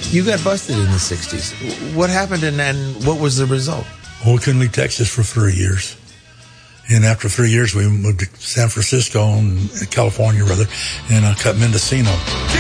You got busted in the 60s. What happened and what was the result? Well, we couldn't leave Texas for 3 years. And after 3 years, we moved to San Francisco, and California, rather, and cut Mendocino.